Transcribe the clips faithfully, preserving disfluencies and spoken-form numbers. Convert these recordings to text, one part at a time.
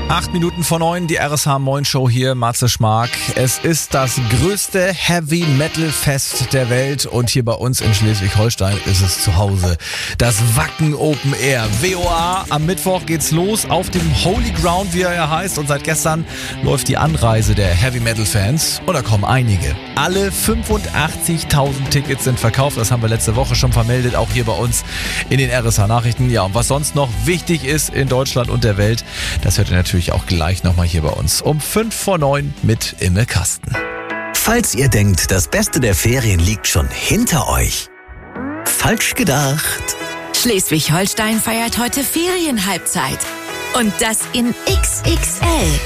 Acht Minuten vor neun, die R S H Moin Show hier, Matze Schmark. Es ist das größte Heavy Metal Fest der Welt und hier bei uns in Schleswig-Holstein ist es zu Hause. Das Wacken Open Air. W O A, am Mittwoch geht's los auf dem Holy Ground, wie er ja heißt. Und seit gestern läuft die Anreise der Heavy Metal Fans und da kommen einige. Alle fünfundachtzigtausend Tickets sind verkauft, das haben wir letzte Woche schon vermeldet, auch hier bei uns in den R S H Nachrichten. Ja, und was sonst noch wichtig ist in Deutschland und der Welt, das hört ihr natürlich auch gleich nochmal hier bei uns um fünf vor neun mit Imme Kasten. Falls ihr denkt, das Beste der Ferien liegt schon hinter euch. Falsch gedacht. Schleswig-Holstein feiert heute Ferienhalbzeit. Und das in X X L.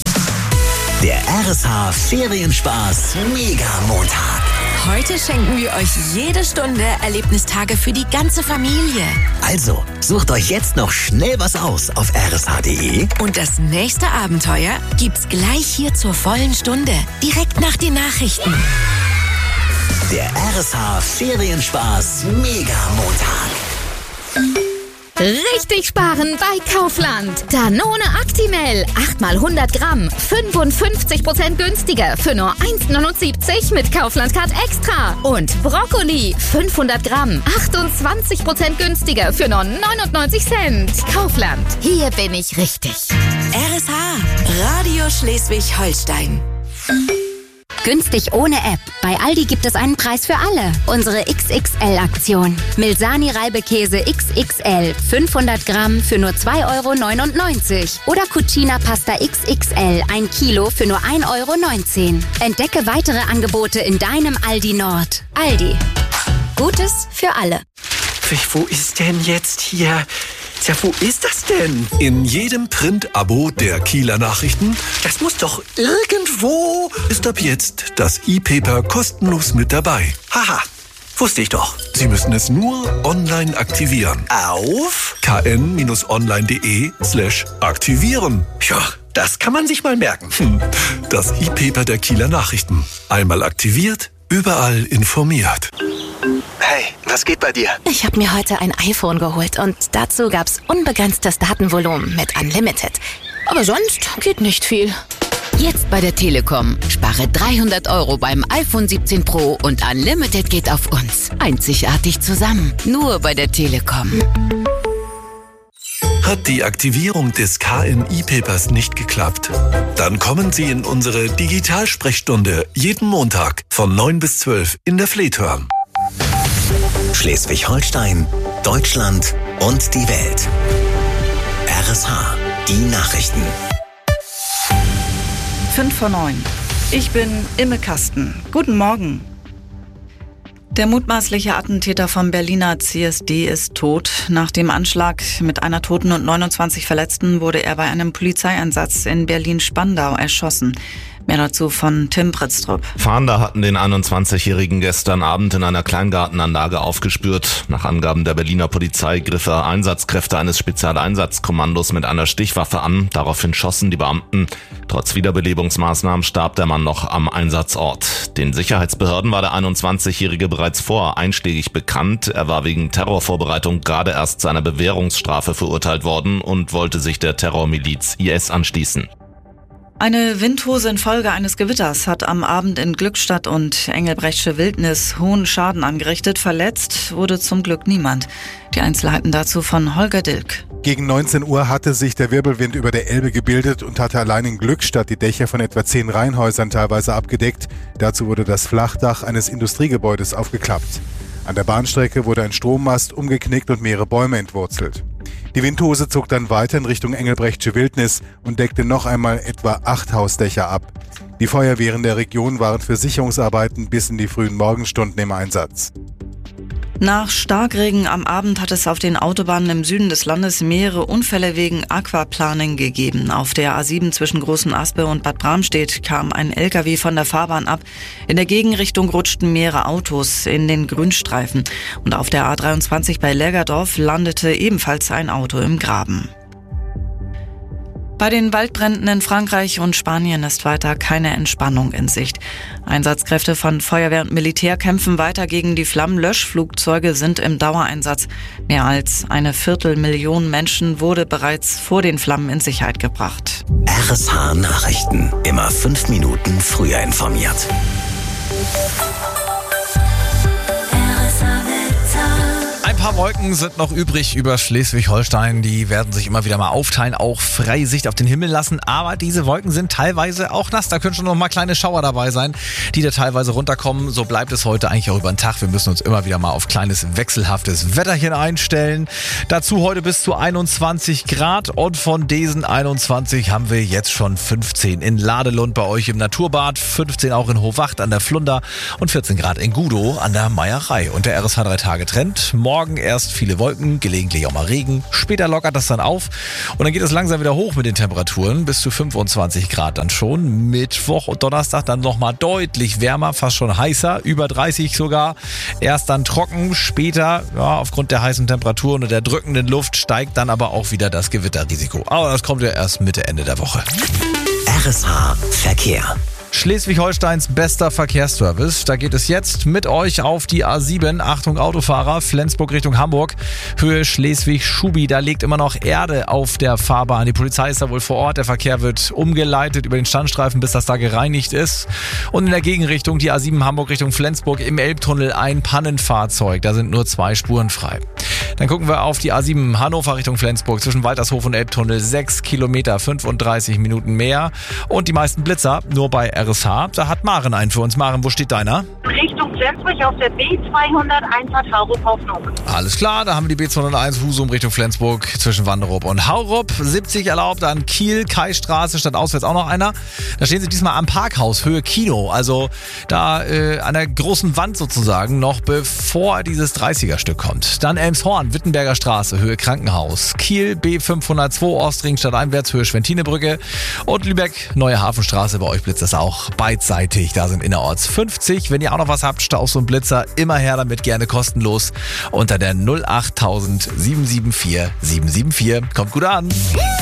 Der R S H Ferienspaß Mega Montag. Heute schenken wir euch jede Stunde Erlebnistage für die ganze Familie. Also, sucht euch jetzt noch schnell was aus auf r s h punkt d e. Und das nächste Abenteuer gibt's gleich hier zur vollen Stunde, direkt nach den Nachrichten. Der R S H Ferienspaß Mega Montag. Richtig sparen bei Kaufland. Danone Actimel. acht mal hundert Gramm. fünfundfünfzig Prozent günstiger. Für nur eins neunundsiebzig mit Kaufland-Card Extra. Und Brokkoli. fünfhundert Gramm. achtundzwanzig Prozent günstiger. Für nur neunundneunzig Cent. Kaufland. Hier bin ich richtig. R S H. Radio Schleswig-Holstein. Günstig ohne App. Bei Aldi gibt es einen Preis für alle. Unsere X X L-Aktion. Milsani Reibekäse X X L. fünfhundert Gramm für nur zwei Euro neunundneunzig. Oder Cucina Pasta X X L. ein Kilo für nur ein Euro neunzehn. Entdecke weitere Angebote in deinem Aldi Nord. Aldi. Gutes für alle. Wo ist denn jetzt hier... Tja, wo ist das denn? In jedem Print-Abo der Kieler Nachrichten. Das muss doch irgendwo... Ist ab jetzt das E-Paper kostenlos mit dabei. Haha, wusste ich doch. Sie müssen es nur online aktivieren. Auf? kn-online.de slash aktivieren. Ja, das kann man sich mal merken. Hm, das E-Paper der Kieler Nachrichten. Einmal aktiviert, überall informiert. Hey, was geht bei dir? Ich habe mir heute ein iPhone geholt und dazu gab's unbegrenztes Datenvolumen mit Unlimited. Aber sonst geht nicht viel. Jetzt bei der Telekom. Spare dreihundert Euro beim iPhone siebzehn Pro und Unlimited geht auf uns. Einzigartig zusammen. Nur bei der Telekom. Hat die Aktivierung des K N E-Papers nicht geklappt? Dann kommen Sie in unsere Digitalsprechstunde jeden Montag von neun bis zwölf in der Fleethörn. Schleswig-Holstein, Deutschland und die Welt. R S H, die Nachrichten. Fünf vor neun. Ich bin Imme Kasten. Guten Morgen. Der mutmaßliche Attentäter vom Berliner C S D ist tot. Nach dem Anschlag mit einer Toten und neunundzwanzig Verletzten wurde er bei einem Polizeieinsatz in Berlin-Spandau erschossen. Mehr dazu von Tim Pritztrup. Fahnder hatten den einundzwanzigjährigen gestern Abend in einer Kleingartenanlage aufgespürt. Nach Angaben der Berliner Polizei griff er Einsatzkräfte eines Spezialeinsatzkommandos mit einer Stichwaffe an. Daraufhin schossen die Beamten. Trotz Wiederbelebungsmaßnahmen starb der Mann noch am Einsatzort. Den Sicherheitsbehörden war der einundzwanzigjährige bereits vorher einschlägig bekannt. Er war wegen Terrorvorbereitung gerade erst zu einer Bewährungsstrafe verurteilt worden und wollte sich der Terrormiliz I S anschließen. Eine Windhose infolge eines Gewitters hat am Abend in Glückstadt und Engelbrechtsche Wildnis hohen Schaden angerichtet. Verletzt wurde zum Glück niemand. Die Einzelheiten dazu von Holger Dilk. Gegen neunzehn Uhr hatte sich der Wirbelwind über der Elbe gebildet und hatte allein in Glückstadt die Dächer von etwa zehn Reihenhäusern teilweise abgedeckt. Dazu wurde das Flachdach eines Industriegebäudes aufgeklappt. An der Bahnstrecke wurde ein Strommast umgeknickt und mehrere Bäume entwurzelt. Die Windhose zog dann weiter in Richtung Engelbrechtsche Wildnis und deckte noch einmal etwa acht Hausdächer ab. Die Feuerwehren der Region waren für Sicherungsarbeiten bis in die frühen Morgenstunden im Einsatz. Nach Starkregen am Abend hat es auf den Autobahnen im Süden des Landes mehrere Unfälle wegen Aquaplaning gegeben. Auf der A sieben zwischen Großen Aspe und Bad Bramstedt kam ein L K W von der Fahrbahn ab. In der Gegenrichtung rutschten mehrere Autos in den Grünstreifen. Und auf der A dreiundzwanzig bei Lägerdorf landete ebenfalls ein Auto im Graben. Bei den Waldbränden in Frankreich und Spanien ist weiter keine Entspannung in Sicht. Einsatzkräfte von Feuerwehr und Militär kämpfen weiter gegen die Flammen. Löschflugzeuge sind im Dauereinsatz. Mehr als eine Viertelmillion Menschen wurde bereits vor den Flammen in Sicherheit gebracht. R S H Nachrichten. Immer fünf Minuten früher informiert. Ein paar Wolken sind noch übrig über Schleswig-Holstein. Die werden sich immer wieder mal aufteilen, auch freie Sicht auf den Himmel lassen. Aber diese Wolken sind teilweise auch nass. Da können schon noch mal kleine Schauer dabei sein, die da teilweise runterkommen. So bleibt es heute eigentlich auch über den Tag. Wir müssen uns immer wieder mal auf kleines wechselhaftes Wetterchen einstellen. Dazu heute bis zu einundzwanzig Grad. Und von diesen einundzwanzig haben wir jetzt schon fünfzehn in Ladelund bei euch im Naturbad, fünfzehn auch in Hohwacht an der Flunder und vierzehn Grad in Gudow an der Meierei. Und der R S H drei Tage Trend. Morgen erst viele Wolken, gelegentlich auch mal Regen. Später lockert das dann auf und dann geht es langsam wieder hoch mit den Temperaturen. Bis zu fünfundzwanzig Grad dann schon. Mittwoch und Donnerstag dann nochmal deutlich wärmer, fast schon heißer. Über dreißig sogar. Erst dann trocken, später, ja, aufgrund der heißen Temperaturen und der drückenden Luft steigt dann aber auch wieder das Gewitterrisiko. Aber das kommt ja erst Mitte, Ende der Woche. R S H Verkehr. Schleswig-Holsteins bester Verkehrsservice. Da geht es jetzt mit euch auf die A sieben. Achtung Autofahrer, Flensburg Richtung Hamburg. Höhe Schleswig-Schubi. Da liegt immer noch Erde auf der Fahrbahn. Die Polizei ist da wohl vor Ort. Der Verkehr wird umgeleitet über den Standstreifen, bis das da gereinigt ist. Und in der Gegenrichtung, die A sieben Hamburg Richtung Flensburg, im Elbtunnel ein Pannenfahrzeug. Da sind nur zwei Spuren frei. Dann gucken wir auf die A sieben Hannover Richtung Flensburg zwischen Waltershof und Elbtunnel. sechs Kilometer, fünfunddreißig Minuten mehr. Und die meisten Blitzer nur bei R S H. Da hat Maren einen für uns. Maren, wo steht deiner? Richtung Flensburg auf der B zweihunderteins hat Haurup Hoffnung. Alles klar, da haben wir die B zweihunderteins Husum Richtung Flensburg zwischen Wanderup und Haurup. siebzig erlaubt, dann Kiel, Kaistraße, statt auswärts auch noch einer. Da stehen sie diesmal am Parkhaus, Höhe Kino. Also da äh, an der großen Wand sozusagen, noch bevor dieses dreißiger-Stück kommt. Dann Elmshorn, Wittenberger Straße, Höhe Krankenhaus. Kiel, B fünfhundertzwei, Ostring, stadteinwärts, Höhe Schwentinebrücke. Und Lübeck, Neue Hafenstraße, bei euch blitzt das auch beidseitig. Da sind innerorts fünfzig. Wenn ihr auch noch was habt, auf so einen Blitzer, immer her damit, gerne kostenlos unter der null achttausend sieben sieben vier sieben sieben vier. Kommt gut an.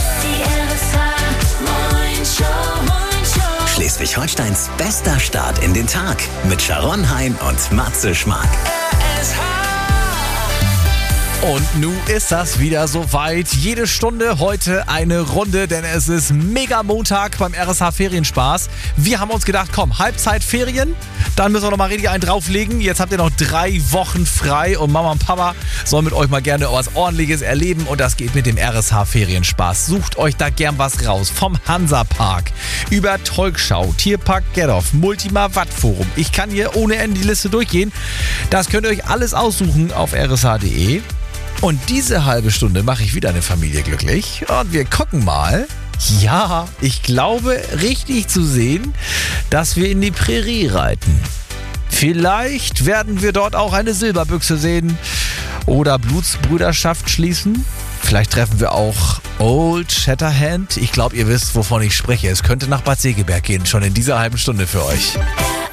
Schleswig-Holsteins bester Start in den Tag mit Sharon Hein und Matze Schmark. Und nun ist das wieder soweit. Jede Stunde heute eine Runde, denn es ist mega Montag beim R S H Ferienspaß. Wir haben uns gedacht, komm, Halbzeitferien, dann müssen wir noch mal richtig einen drauflegen. Jetzt habt ihr noch drei Wochen frei und Mama und Papa sollen mit euch mal gerne was Ordentliches erleben und das geht mit dem R S H Ferienspaß. Sucht euch da gern was raus. Vom Hansapark über Tolkschau, Tierpark Gedorf, Multima Wattforum. Ich kann hier ohne Ende die Liste durchgehen. Das könnt ihr euch alles aussuchen auf r s h punkt d e. Und diese halbe Stunde mache ich wieder eine Familie glücklich. Und wir gucken mal. Ja, ich glaube, richtig zu sehen, dass wir in die Prärie reiten. Vielleicht werden wir dort auch eine Silberbüchse sehen oder Blutsbrüderschaft schließen. Vielleicht treffen wir auch Old Shatterhand. Ich glaube, ihr wisst, wovon ich spreche. Es könnte nach Bad Segeberg gehen, schon in dieser halben Stunde für euch.